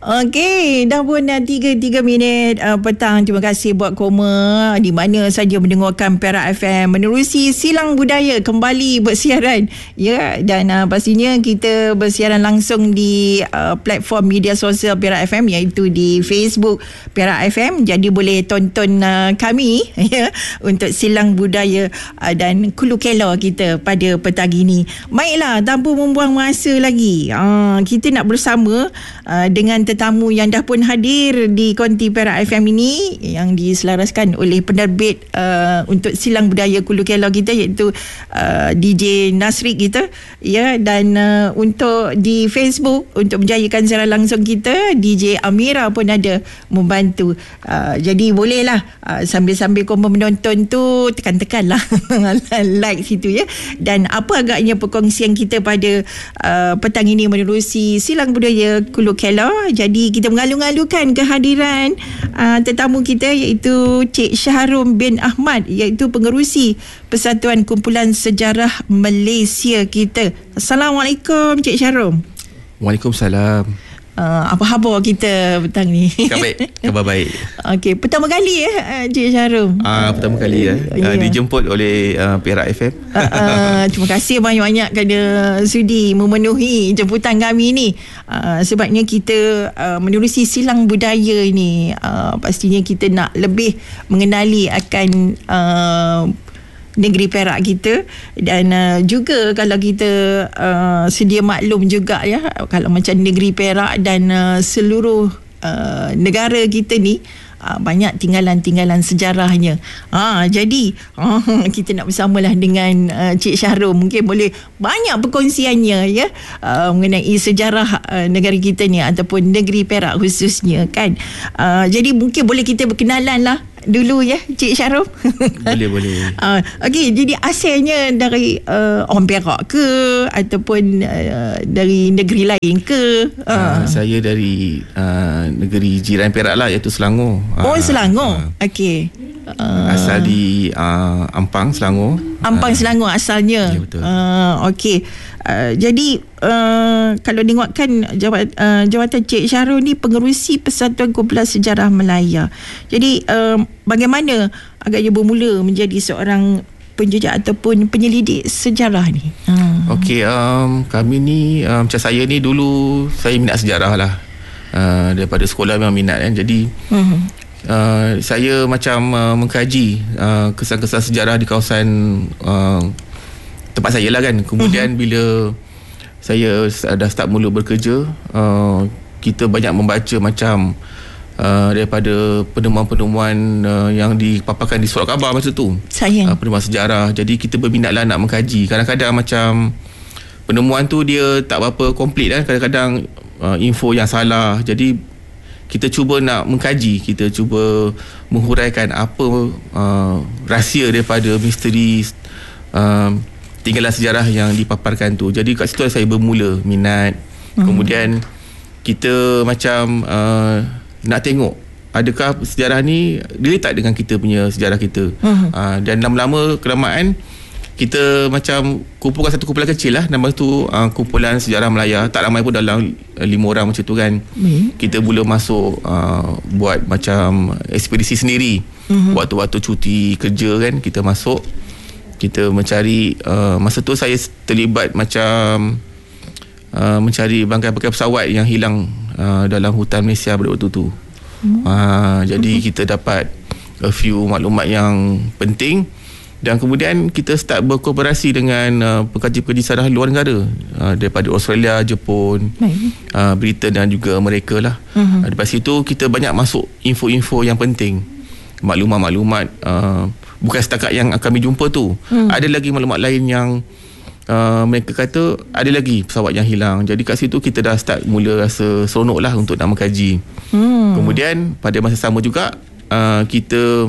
Okey, dah pun 3 minit petang. Terima kasih buat koma di mana saja mendengarkan Perak FM menerusi Silang Budaya kembali bersiaran. Ya, dan pastinya kita bersiaran langsung di platform media sosial Perak FM, iaitu di Facebook Perak FM. Jadi boleh tonton kami ya untuk Silang Budaya dan Kulu Kela kita pada petang ini. Baiklah, tanpa membuang masa lagi, kita nak bersama dengan tetamu yang dah pun hadir di konti Perak FM ini yang diselaraskan oleh penerbit untuk Silang Budaya Kulu Kela kita, iaitu DJ Nasri kita ya. Dan untuk di Facebook untuk menjayakan secara langsung kita, DJ Amira pun ada membantu. Jadi bolehlah sambil-sambil korang menonton tu tekan-tekan lah like situ ya. Dan apa agaknya perkongsian kita pada petang ini menerusi Silang Budaya Kulu Kela. Jadi kita mengalu-alukan kehadiran tetamu kita, iaitu Cik Syaharum bin Ahmad, iaitu pengerusi Persatuan Kumpulan Sejarah Malaysia kita. Assalamualaikum Cik Syaharum. Waalaikumsalam. Apa khabar kita petang ni? Khabar baik. Okey, pertama kali Cik Syaharum. Pertama kali dijemput oleh Perak FM. Terima kasih banyak-banyak kerana sudi memenuhi jemputan kami ni. Sebabnya kita menerusi Silang Budaya ni, pastinya kita nak lebih mengenali akan negeri Perak kita. Dan juga kalau kita sedia maklum juga ya, kalau macam negeri Perak dan seluruh negara kita ni banyak tinggalan-tinggalan sejarahnya. Jadi kita nak bersamalah dengan Cik Syaharum. Mungkin boleh banyak perkongsiannya ya mengenai sejarah negara kita ni ataupun negeri Perak khususnya kan. Jadi mungkin boleh kita berkenalan lah dulu ya Cik Syaharum. Boleh. Okey, jadi asalnya dari orang Perak ke ataupun dari negeri lain ke? Saya dari negeri jiran Perak lah, iaitu Selangor. Selangor. Okey. Asal di Ampang, Selangor. Ampang, Selangor asalnya. Ya, betul. Okey. Jadi kalau tengokkan jawatan Cik Syaharum ni pengerusi Persatuan Kumpulan Sejarah Melaya. Jadi bagaimana agaknya bermula menjadi seorang penjejak ataupun penyelidik sejarah ni? Okey, kami ni macam saya ni dulu saya minat sejarah lah. Daripada sekolah memang minat kan. Jadi saya macam mengkaji kesan-kesan sejarah di kawasan tempat saya lah kan. Kemudian bila saya dah start mula bekerja, kita banyak membaca macam daripada penemuan-penemuan yang dipaparkan di surat khabar masa tu. Penemuan sejarah. Jadi kita berminatlah nak mengkaji. Kadang-kadang macam penemuan tu dia tak berapa komplit kan. Kadang-kadang info yang salah. Jadi kita cuba nak mengkaji, kita cuba menghuraikan apa rahsia daripada misteri tinggalan sejarah yang dipaparkan tu. Jadi kat situ saya bermula minat. Kemudian kita macam nak tengok adakah sejarah ni related dengan kita punya sejarah kita. Dan lama-lama kelamaan kita macam kumpulkan satu kumpulan kecil lah, nama tu Kumpulan Sejarah Melaya. Tak ramai pun, dalam 5 orang macam tu kan. Kita mula masuk buat macam ekspedisi sendiri. Waktu-waktu cuti kerja kan, kita masuk, kita mencari. Masa tu saya terlibat macam mencari bangkai-bangkai pesawat yang hilang dalam hutan Malaysia pada waktu tu. Jadi kita dapat a few maklumat yang penting. Dan kemudian kita start berkooperasi dengan pengkaji-pengkaji sejarah luar negara, daripada Australia, Jepun, Britain dan juga Amerika lah. Lepas itu kita banyak masuk info-info yang penting, maklumat-maklumat, bukan setakat yang kami jumpa tu. Ada lagi maklumat lain yang mereka kata ada lagi pesawat yang hilang. Jadi kat situ kita dah start mula rasa seronok lah untuk nak mengkaji. Kemudian pada masa sama juga kita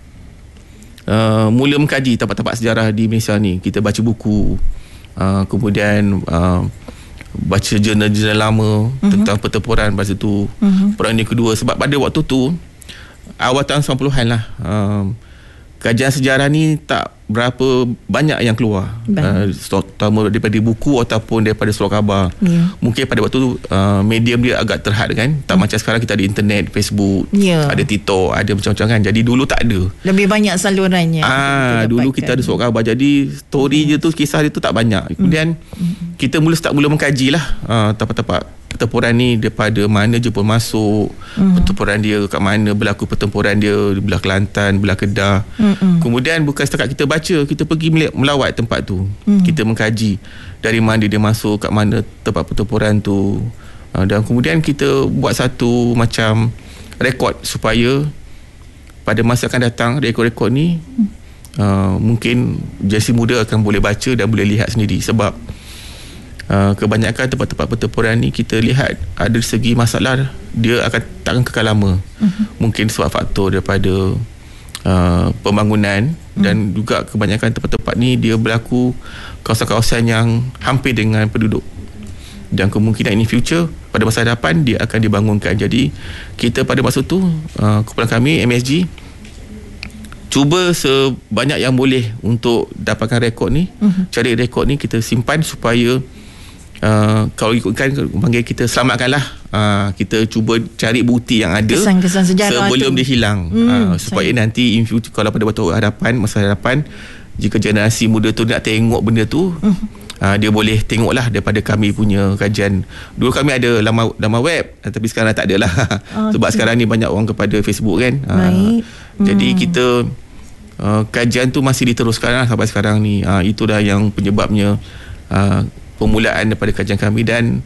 mula mengkaji tempat-tempat sejarah di Malaysia ni. Kita baca buku, kemudian baca jurnal-jurnal lama tentang pertempuran masa tu, Perang Dunia Kedua. Sebab pada waktu tu awal tahun 90-an lah, kajian sejarah ni tak berapa banyak yang keluar, terutama daripada buku ataupun daripada surat khabar. Mungkin pada waktu tu medium dia agak terhad kan, tak macam sekarang kita ada internet, Facebook, ada TikTok, ada macam-macam kan. Jadi dulu tak ada, lebih banyak salurannya. Dulu kita ada surat khabar, jadi story dia tu, kisah dia tu tak banyak. Kemudian kita start mula mengkaji lah tapak-tapak pertempuran ni, daripada mana Jepun masuk, pertempuran dia kat mana, berlaku pertempuran dia di belah Kelantan, belah Kedah. Kemudian bukan setakat kita baca, kita pergi melawat tempat tu. Kita mengkaji dari mana dia masuk, kat mana tempat pertempuran tu, dan kemudian kita buat satu macam rekod supaya pada masa akan datang rekod-rekod ni mungkin generasi muda akan boleh baca dan boleh lihat sendiri. Sebab kebanyakan tempat-tempat pertempuran ni kita lihat ada segi masalah, dia takkan kekal lama. Mungkin sebab faktor daripada pembangunan, dan juga kebanyakan tempat-tempat ni dia berlaku kawasan-kawasan yang hampir dengan penduduk, dan kemungkinan in future pada masa hadapan dia akan dibangunkan. Jadi kita pada masa tu kumpulan kami MSG cuba sebanyak yang boleh untuk dapatkan rekod ni. Cari rekod ni kita simpan supaya kalau ikutkan panggil kita selamatkanlah, kita cuba cari bukti yang ada, kesan-kesan sejarah sebelum tu dia hilang. Supaya nanti in future, kalau pada waktu hadapan, masa hadapan, jika generasi muda tu nak tengok benda tu, dia boleh tengoklah daripada kami punya kajian. Dulu kami ada laman web, tapi sekarang tak ada lah. Sebab sekarang ni banyak orang kepada Facebook kan. Jadi kita kajian tu masih diteruskan lah sampai sekarang ni. Itu dah yang penyebabnya permulaan daripada kajian kami. Dan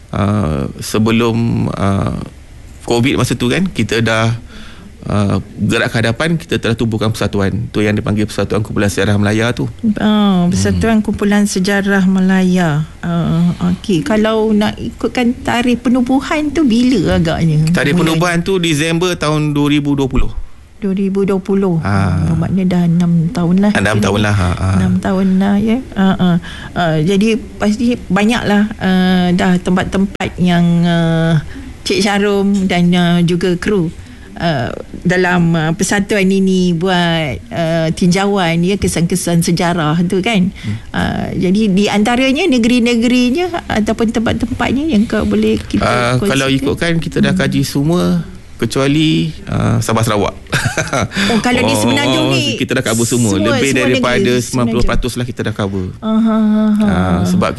sebelum COVID masa tu kan, kita dah gerak ke hadapan, kita telah tubuhkan persatuan tu yang dipanggil Persatuan Kumpulan Sejarah Melaya tu. Persatuan Kumpulan Sejarah Melaya. Okey, kalau nak ikutkan tarikh penubuhan tu bila agaknya? Tarikh penubuhan tu Disember tahun 2020. 2020. Maknanya dah 6 tahun lah. 6 tahun lah. 6 tahun lah ya. Jadi pasti banyaklah dah tempat-tempat yang Cik Syarum dan juga kru dalam persatuan ini buat tinjauan ya, kesan-kesan sejarah tu kan. Jadi di antaranya negeri-negerinya ataupun tempat-tempatnya yang kau boleh kita kalau ikutkan kita dah kaji semua kecuali Sabah Sarawak. Kalau di Semenanjung ni kita dah cover semua lebih daripada 90% lah kita dah cover. Sebab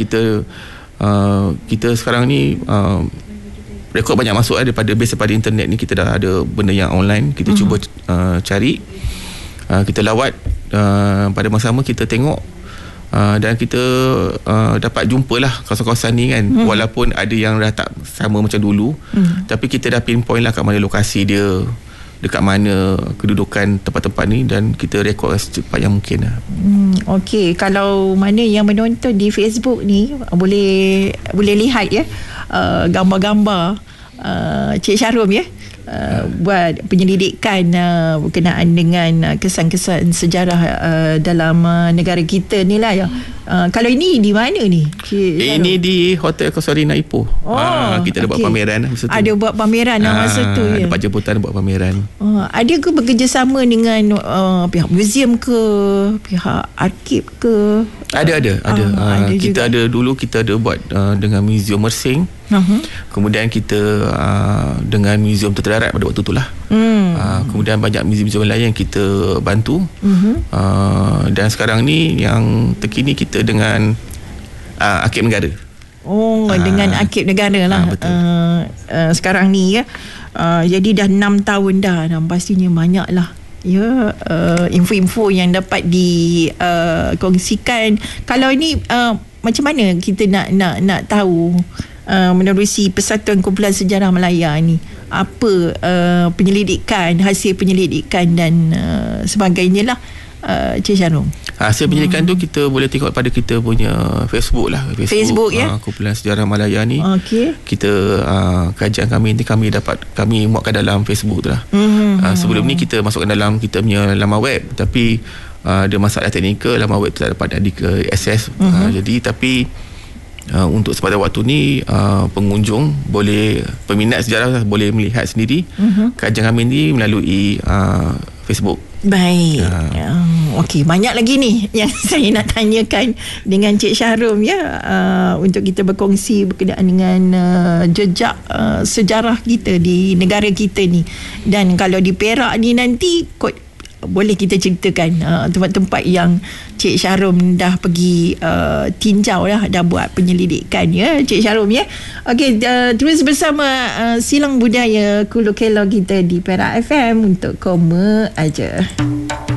kita sekarang ni rekod banyak masuk daripada base, daripada internet ni. Kita dah ada benda yang online, kita cuba cari, kita lawat, pada masa sama kita tengok, dan kita dapat jumpalah kawasan-kawasan ni kan. Walaupun ada yang dah tak sama macam dulu, tapi kita dah pinpoint lah kat mana lokasi dia, dekat mana kedudukan tempat-tempat ni, dan kita rekod secepat yang mungkin lah. Okey, kalau mana yang menonton di Facebook ni boleh lihat ya, gambar-gambar Cik Syarum ya, buat penyelidikan berkenaan dengan kesan-kesan sejarah dalam negara kita ni lah ya. Kalau ini di mana ni? Ini di Hotel Kosarina Ipoh. Kita ada buat pameran masa tu. Ada buat pameran masa tu ya. Ada jemputan buat pameran. Ada ke bekerjasama dengan pihak muzium ke, pihak arkib ke? Ada kita ada dulu, kita ada buat dengan Muzium Mersing. Kemudian kita dengan Muzium Terdarat pada waktu tu lah. Kemudian banyak muzium-muzium lain yang kita bantu. Dan sekarang ni yang terkini kita dengan Arkib Negara. Dengan Arkib Negara lah. Sekarang ni ya. Jadi dah 6 tahun dah, dan pastinya banyak lah ya info-info yang dapat dikongsikan. Kalau ini macam mana kita nak tahu menerusi Persatuan Kumpulan Sejarah Melaya ni, apa hasil penyelidikan dan sebagainya lah, Cik Syarum? Hasil penyelidikan tu kita boleh tengok pada kita punya Facebook lah. Facebook ya, Kumpulan Sejarah Melaya ni. Kita kajian kami ni kami muatkan dalam Facebook tu lah. Sebelum ni kita masukkan dalam kita punya laman web, tapi ada masalah teknikal, laman web tu tak dapat ke access. Jadi tapi untuk sepanjang waktu ni pengunjung peminat sejarah boleh melihat sendiri kajian kami ni melalui Facebook. Baik. Okey, banyak lagi ni yang saya nak tanyakan dengan Cik Syahrum untuk kita berkongsi berkenaan dengan jejak sejarah kita di negara kita ni. Dan kalau di Perak ni nanti boleh kita ceritakan tempat-tempat yang Cik Syahrum dah pergi tinjau lah, dah buat penyelidikan Cik Syahrum Okey, terus bersama Silang Budaya Kulu Kelong kita di Perak FM untuk Koma Aja.